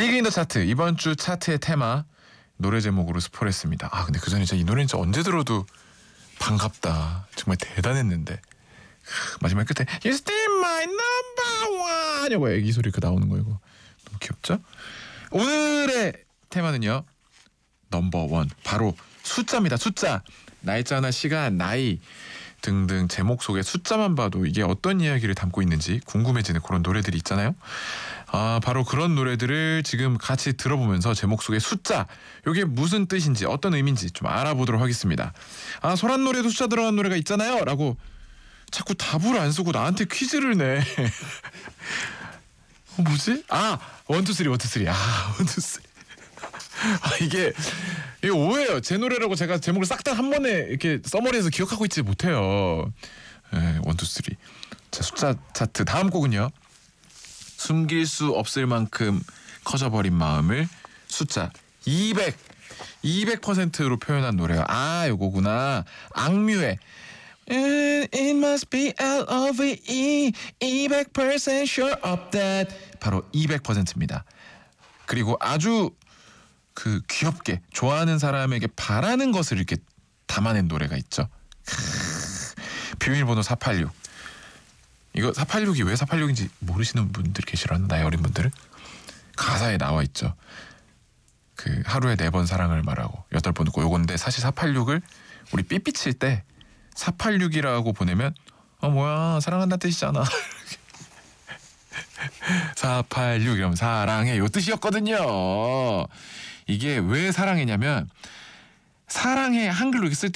디그 인 더 차트, 이번 주 차트의 테마 노래 제목으로 스포했습니다. 아 근데 그전에 진짜 이 노래는 진짜 언제 들어도 반갑다. 정말 대단했는데 마지막 끝에 You still my number one 이거 애기 소리 그 나오는 거 이거 너무 귀엽죠? 오늘의 테마는요 넘버원, 바로 숫자입니다. 숫자. 날짜나 시간, 나이 등등 제목 속에 숫자만 봐도 이게 어떤 이야기를 담고 있는지 궁금해지는 그런 노래들이 있잖아요. 바로 그런 노래들을 지금 같이 들어보면서 제목 속의 숫자, 이게 무슨 뜻인지 어떤 의미인지 좀 알아보도록 하겠습니다. 소란 노래도 숫자 들어간 노래가 있잖아요 라고 자꾸 답을 안 쓰고 나한테 퀴즈를 내. 뭐지? 1, 2, 3 1, 2, 3 1, 2, 3 이게 오해예요. 제 노래라고 제가 제목을 싹 다 한 번에 이렇게 써머리에서 기억하고 있지 못해요. 1, 2, 3 자, 숫자 차트 다음 곡은요. 숨길 수 없을 만큼 커져버린 마음을 숫자 200%로 표현한 노래가 요거구나. 악뮤의 It must be L-O-V-E 200% sure of that 바로 200%입니다. 그리고 아주 귀엽게 좋아하는 사람에게 바라는 것을 이렇게 담아낸 노래가 있죠. 비밀번호 486. 이거 486이 왜 486인지 모르시는 분들 계시라는 나이 어린 분들은 가사에 나와 있죠. 하루에 4번 사랑을 말하고 8번 웃고 요건데 사실 486을 우리 삐삐 칠 때 486이라고 보내면 뭐야 사랑한다는 뜻이잖아. 486 이러면 사랑해 요 뜻이었거든요. 이게 왜 사랑해냐면 사랑해 한글로 이렇게 쓸 때